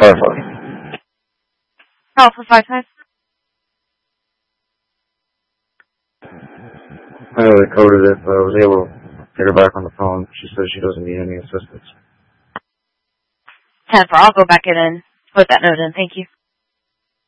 Firefly. Alpha 5-5. I know they coded it, but I was able to get her back on the phone. She says she doesn't need any assistance. 10-4, I'll go back in and put that note in. Thank you.